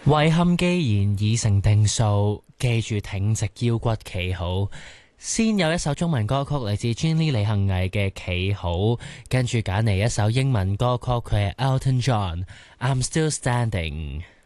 遺憾既然已成定數，記住挺直腰骨企好。先有一首中文歌曲嚟自 Jenny 李幸倪嘅企好，跟住揀嚟一首英文歌曲，佢係 Elton John，I'm Still Standing。